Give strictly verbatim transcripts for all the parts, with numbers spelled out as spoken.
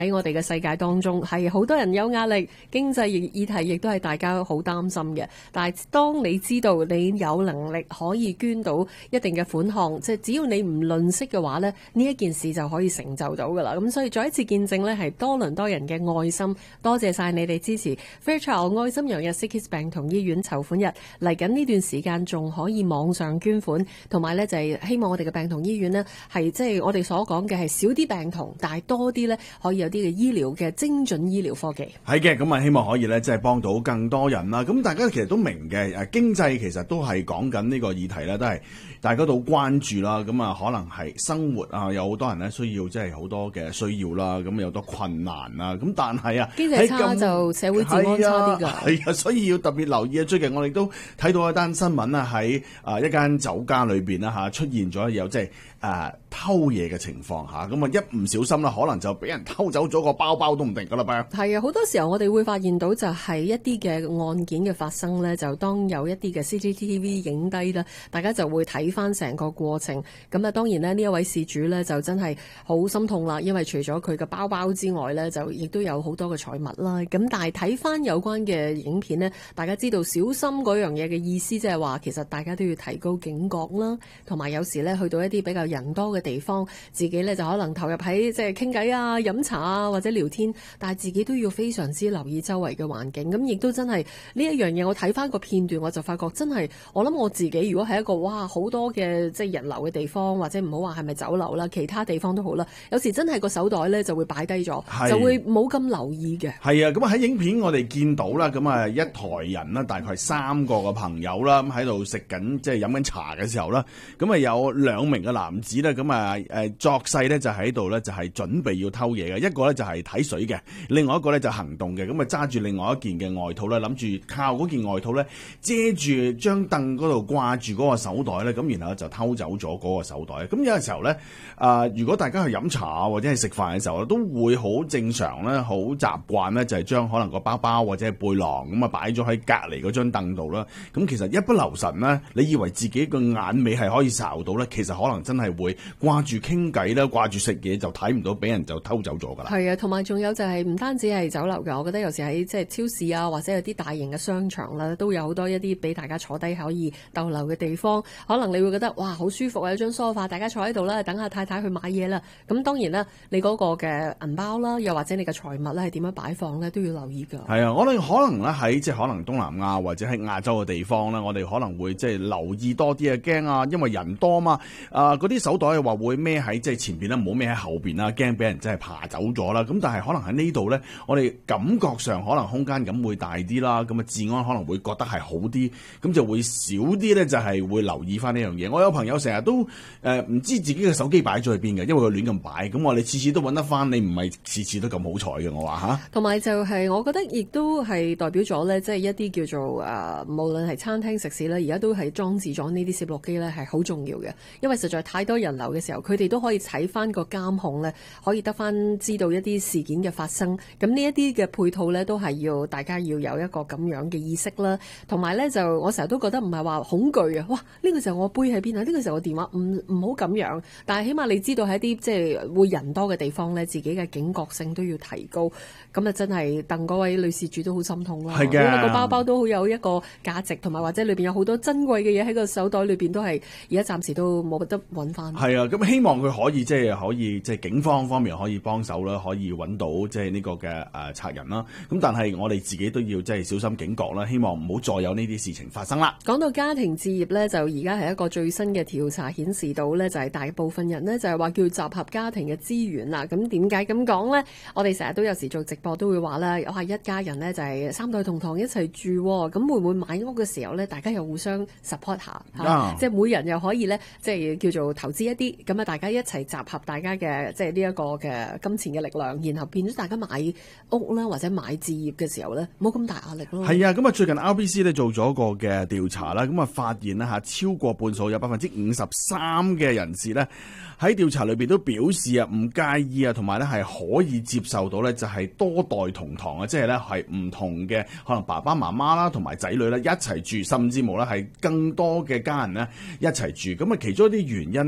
喺我哋嘅世界當中，係好多人有壓力，經濟議題亦都係大家好擔心嘅。但係當你知道你有能力可以捐到一定嘅款項，即係只要你唔吝嗇嘅話呢，呢一件事就可以成就到噶啦。咁所以再一次見證呢，係多倫多人嘅愛心。多謝晒你哋支持 Fairchild 愛心洋溢 Sick Kids 病童醫院籌款日。嚟緊呢段時間仲可以網上捐款，同埋呢就係希望我哋嘅病童醫院呢，係即係我哋所講嘅係少啲病童，但係多啲呢可以有啲嘅醫療嘅精準醫療科技。 係嘅，咁啊希望可以咧，即係幫到更多人啦。咁大家其實都明嘅，誒經濟其實都係講緊呢個議題咧，都係大家都好關注啦。咁啊，可能係生活啊，有好多人咧需要即係好多嘅需要啦。咁有好多困難啊。咁但係啊， 經濟差就社會治安差啲㗎。 係啊，所以要特別留意啊。最近我哋都睇到一單新聞啊，喺啊一間酒家裏邊啦嚇出現咗有即係誒偷嘢嘅情況嚇。咁啊一唔小心啦，可能就俾人偷走咗個包包都唔定㗎啦噃。 係啊，好多時候我哋會發現到就係一啲嘅案件嘅發生咧，就當有一啲嘅 C C T V 影低啦，大家就會睇翻成個過程。咁啊，當然咧呢一位事主咧就真係好心痛啦，因為除咗佢嘅包包之外咧，就亦都有好多嘅財物啦。咁但係睇翻有關嘅影片咧，大家知道小心嗰樣嘢嘅意思，即係話其實大家都要提高警覺啦，同埋有，有時咧去到一啲比較人多嘅地方，自己咧就可能投入喺即係傾偈啊、飲茶啊或者聊天，但係自己都要非常之留意周圍嘅環境。咁亦都真係呢一樣嘢，我睇翻個片段我就發覺真係，我諗我自己如果係一個哇好多嘅即係人流嘅地方，或者唔好話係咪酒樓啦，其他地方都好啦，有時真係個手袋咧就會擺低咗，就會冇咁留意嘅。 係啊，咁啊喺影片我哋見到啦，咁啊一台人啦，大概三個嘅朋友啦，咁喺度食緊即係飲緊茶嘅時候啦，咁啊有兩名嘅男子咧，咁啊誒作勢咧就喺度咧就係準備要偷嘢嘅，一個咧就係睇水嘅，另外一個咧就行動嘅，咁啊揸住另外一件嘅外套咧，諗住靠嗰件外套咧遮住張凳嗰度掛住嗰個手袋咧，咁然後就偷走咗嗰個手袋。咁有陣時候咧，啊、呃、如果大家去飲茶或者係食飯嘅時候，都會好正常咧，好習慣咧，就係將可能個包包或者係背囊咁啊擺咗喺隔離嗰張凳度啦。咁其實一不留神咧，你以為自己個眼尾係可以睄到咧，其實可能真係會掛住傾偈啦，掛住食嘢就睇唔到，俾人就偷走咗㗎啦。 係啊，同埋仲有就係唔單止係酒樓㗎，我覺得有時喺即係超市啊，或者有啲大型嘅商場啦，都有好多一啲俾大家坐低可以逗留嘅地方。可能你會覺得哇好舒服啊，有張梳化，大家坐喺度啦，等下太太去買嘢啦。咁當然啦，你嗰個嘅銀包啦，又或者你嘅財物咧係點樣擺放咧，都要留意㗎。係啊，我哋可能咧喺即係可能東南亞或者喺亞洲嘅地方咧，我哋可能會即係留意多啲啊，驚啊，因為人多嘛。啊，嗰啲手袋話會孭喺即係前邊啦，唔好孭喺後邊啦，驚俾人真係爬走咗啦。咁但係可能喺呢度咧，我哋感覺上可能空間感會大啲啦，咁啊治安可能會覺得係好啲，咁就會少啲咧，就係會留意翻呢樣嘢。我有朋友成日都誒唔、呃、知自己嘅手機擺咗去邊嘅，因為佢亂咁擺，咁我哋次次都揾得翻，你唔係次次都咁好彩嘅，我話嚇。同埋就係我覺得亦都係代表咗咧，即係一啲叫做誒、呃，無論係餐廳食肆咧，而家都係裝置咗呢啲攝錄機咧，係好重要嘅，因為實在太多人流嘅時候，佢哋都可以睇翻個監控咧，可以得翻知道一啲事件嘅發生。咁呢一啲嘅配套咧，都係要大家要有一個咁樣嘅意識啦。同埋咧，就我成日都覺得唔係話恐懼啊！哇，呢、這個時候我杯喺邊啊？呢、這個時候我電話唔唔好咁樣。但係起碼你知道喺啲即係會人多嘅地方咧，自己嘅警覺性都要提高。咁啊，真係鄧嗰位女事主都好心痛啦。係嘅，因為個包包都好有一個價值，同埋或者裏邊有好多珍貴嘅嘢喺個手袋裏邊，都係而家暫時都冇得揾翻。係啊，咁希望佢可以即係可以即係警方方面可以幫手啦，可以揾到即係呢個嘅誒賊人啦。咁但係我哋自己都要即係小心警覺啦，希望唔好再有呢啲事情發生啦。講到家庭置業咧，就而家係一個最新嘅調查顯示到咧，就係大部分人咧就係話叫集合家庭嘅資源啦。咁點解咁講咧？我哋成日都有時做直播都會話啦，哇一家人咧就係三代同堂一齊住，咁會唔會買屋嘅時候咧，大家又互相 support 下嚇，啊、即係每人又可以咧，即係叫做投資一啲，咁啊大家一齊集合大家嘅即係呢一個嘅金錢嘅力量，然後變咗大家買屋啦或者買置業嘅時候咧，冇咁大壓力咯。係啊，咁啊最近 R B C 咧做咗個嘅調查啦，咁啊發現啦嚇，超過半數有百分之五十三嘅人士咧喺調查裏邊都表示啊唔介意啊，同埋咧係可以接受到咧就係多代同堂啊，即係咧係唔同嘅可能爸爸媽媽啦同埋仔女咧一齊住，甚至乎咧係更多嘅家人咧一齊住。咁啊其中一啲原因咧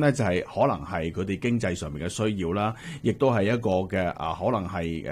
咧就係可能係佢哋經濟上面嘅需要啦，亦都係一個嘅啊，可能係